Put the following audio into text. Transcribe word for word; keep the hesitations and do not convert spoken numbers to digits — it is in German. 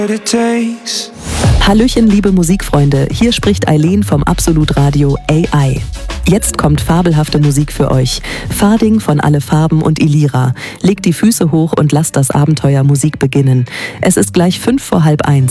Hallöchen, liebe Musikfreunde, hier spricht Eileen vom Absolut Radio A I. Jetzt kommt fabelhafte Musik für euch. Fading von Alle Farben und Ilira. Legt die Füße hoch und lasst das Abenteuer Musik beginnen. Es ist gleich fünf vor halb eins.